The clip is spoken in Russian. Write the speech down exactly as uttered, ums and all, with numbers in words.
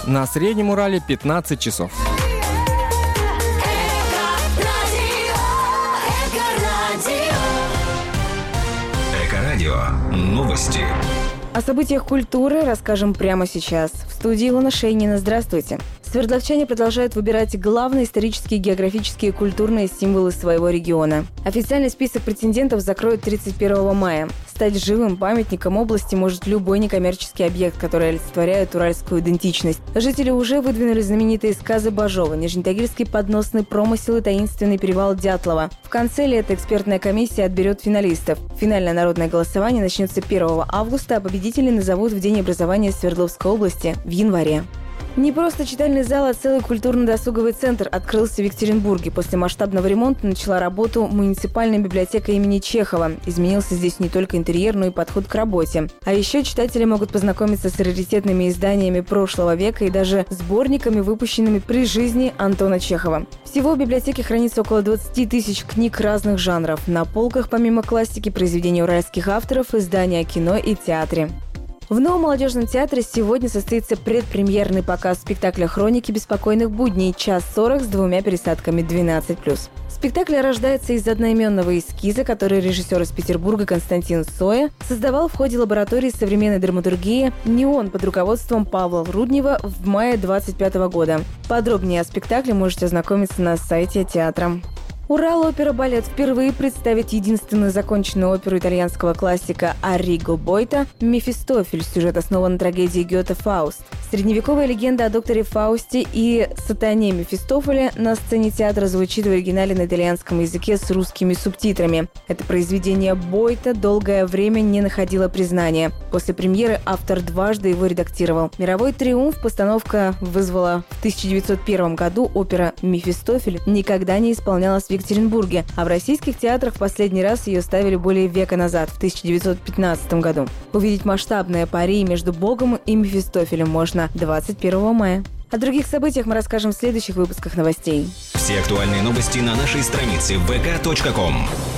На Среднем Урале пятнадцать часов. Эко-радио. Новости. О событиях культуры расскажем прямо сейчас. В студии Илона Шейнина. Здравствуйте. Свердловчане продолжают выбирать главные исторические, географические и культурные символы своего региона. Официальный список претендентов закроют тридцать первого мая. Стать живым памятником области может любой некоммерческий объект, который олицетворяет уральскую идентичность. Жители уже выдвинули знаменитые сказы Бажова, Нижнетагильский подносный промысел и таинственный перевал Дятлова. В конце лета экспертная комиссия отберет финалистов. Финальное народное голосование начнется первого августа, а победителей назовут в день образования Свердловской области в январе. Не просто читальный зал, а целый культурно-досуговый центр открылся в Екатеринбурге. После масштабного ремонта начала работу муниципальная библиотека имени Чехова. Изменился здесь не только интерьер, но и подход к работе. А еще читатели могут познакомиться с раритетными изданиями прошлого века и даже сборниками, выпущенными при жизни Антона Чехова. Всего в библиотеке хранится около двадцати тысяч книг разных жанров. На полках, помимо классики, произведения уральских авторов, издания о кино и театре. В Новом молодежном театре сегодня состоится предпремьерный показ спектакля «Хроники беспокойных будней» час сорок с двумя пересадками двенадцать плюс. Спектакль рождается из одноименного эскиза, который режиссер из Петербурга Константин Соя создавал в ходе лаборатории современной драматургии «Неон» под руководством Павла Руднева в мае двадцать пятого года. Подробнее о спектакле можете ознакомиться на сайте театра. Урал-опера-балет впервые представит единственную законченную оперу итальянского классика Арриго Бойта «Мефистофель». Сюжет основан на трагедии Гёте «Фауст». Средневековая легенда о докторе Фаусте и сатане Мефистофеле на сцене театра звучит в оригинале на итальянском языке с русскими субтитрами. Это произведение Бойта долгое время не находило признания. После премьеры автор дважды его редактировал. Мировой триумф постановка вызвала в тысяча девятьсот первом году. Опера «Мефистофель» никогда не исполнялась в Екатеринбурге, а в российских театрах в последний раз ее ставили более века назад, в тысяча девятьсот пятнадцатом году. Увидеть масштабное пари между Богом и Мефистофелем можно двадцать первого мая. О других событиях мы расскажем в следующих выпусках новостей. Все актуальные новости на нашей странице вэ ка точка ком.